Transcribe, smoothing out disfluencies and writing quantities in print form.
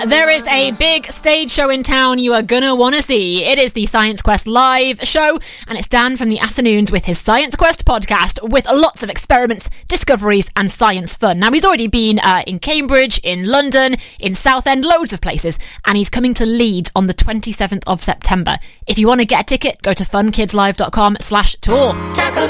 There is a big stage show in town you are gonna want to see. It is the Science Quest live show, and it's Dan from the afternoons with his Science Quest podcast with lots of experiments, discoveries and science fun. Now, he's already been in Cambridge, in London, in Southend, loads of places, and he's coming to Leeds on the 27th of September. If you want to get a ticket, go to funkidslive.com/tour.